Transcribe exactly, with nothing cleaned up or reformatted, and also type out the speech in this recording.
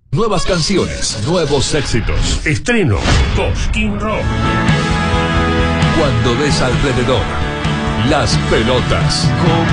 Nuevas canciones, nuevos éxitos. Estreno Cosquín Rock. Cuando ves alrededor las pelotas.